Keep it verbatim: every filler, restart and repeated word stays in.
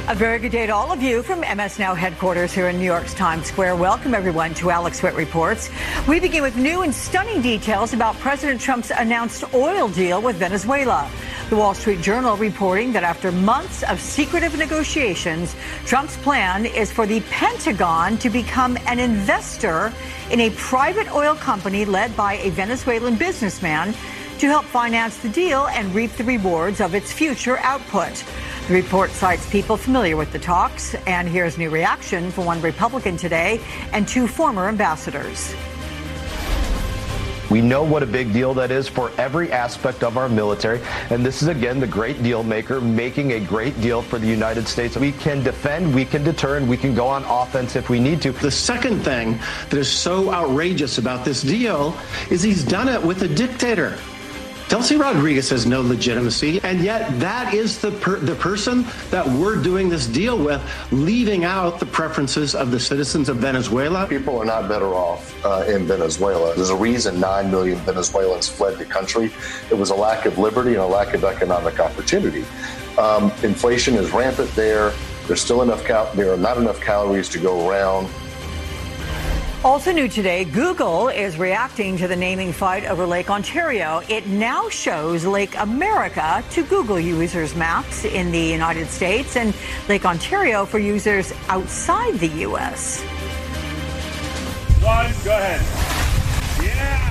A very good day to all of you from M S Now headquarters here in New York's Times Square. Welcome, everyone, to Alex Witt Reports. We begin with new and stunning details about President Trump's announced oil deal with Venezuela. The Wall Street Journal reporting that after months of secretive negotiations, Trump's plan is for the Pentagon to become an investor in a private oil company led by a Venezuelan businessman to help finance the deal and reap the rewards of its future output. The report cites people familiar with the talks, and here's new reaction from one Republican today and two former ambassadors. We know what a big deal that is for every aspect of our military, and this is, again, the great deal maker making a great deal for the United States. We can defend, we can deter, and we can go on offense if we need to. The second thing that is so outrageous about this deal is he's done it with a dictator. Delcy Rodriguez has no legitimacy, and yet that is the per- the person that we're doing this deal with, leaving out the preferences of the citizens of Venezuela. People are not better off uh, in Venezuela. There's a reason nine million Venezuelans fled the country. It was a lack of liberty and a lack of economic opportunity. Um, inflation is rampant there. There's still enough cal- there are not enough calories to go around. Also new today, Google is reacting to the naming fight over Lake Ontario. It now shows Lake America to Google users' maps in the United States and Lake Ontario for users outside the U S. One, go ahead. Yeah.